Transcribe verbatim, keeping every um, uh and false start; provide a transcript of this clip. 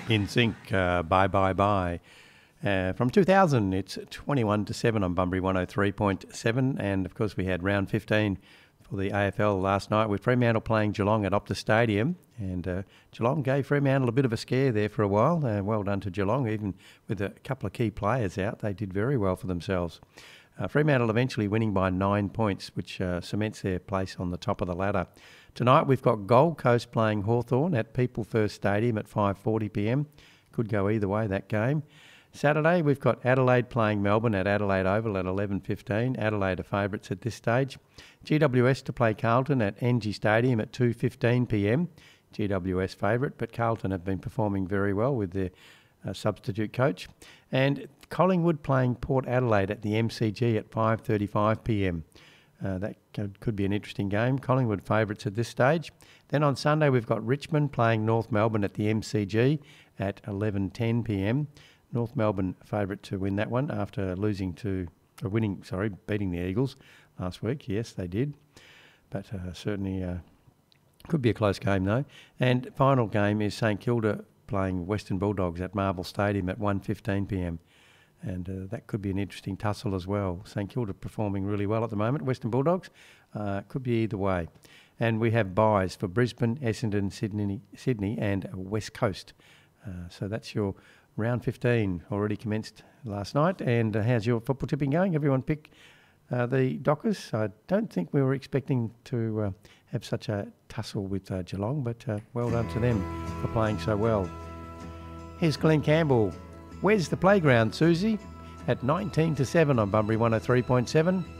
In Sync, uh, Bye Bye Bye. Uh, from two thousand, it's twenty-one to seven on Bunbury one oh three point seven. And, of course, we had round fifteen for the A F L last night with Fremantle playing Geelong at Optus Stadium. And uh, Geelong gave Fremantle a bit of a scare there for a while. Uh, well done to Geelong. Even with a couple of key players out, they did very well for themselves. Uh, Fremantle eventually winning by nine points, which uh, cements their place on the top of the ladder. Tonight we've got Gold Coast playing Hawthorn at People First Stadium at five forty p m. Could go either way, that game. Saturday we've got Adelaide playing Melbourne at Adelaide Oval at eleven fifteen. Adelaide are favourites at this stage. G W S to play Carlton at N G Stadium at two fifteen p m. G W S favourite, but Carlton have been performing very well with their uh, substitute coach. And Collingwood playing Port Adelaide at the M C G at five thirty-five p m. Uh, that could, could be an interesting game. Collingwood favourites at this stage. Then on Sunday we've got Richmond playing North Melbourne at the M C G at eleven ten p m. North Melbourne favourite to win that one after losing to, or winning, sorry, beating the Eagles last week. Yes, they did. But uh, certainly uh, could be a close game though. And final game is St Kilda playing Western Bulldogs at Marvel Stadium at one fifteen p m. And uh, that could be an interesting tussle as well. St Kilda performing really well at the moment. Western Bulldogs uh, could be either way. And we have buys for Brisbane, Essendon, Sydney, Sydney and West Coast. Uh, so that's your round fifteen already commenced last night. And uh, how's your football tipping going? Everyone pick uh, the Dockers? I don't think we were expecting to uh, have such a tussle with uh, Geelong, but uh, well done to them for playing so well. Here's Glenn Campbell. Where's the playground, Susie? At nineteen to seven on Bunbury one oh three point seven.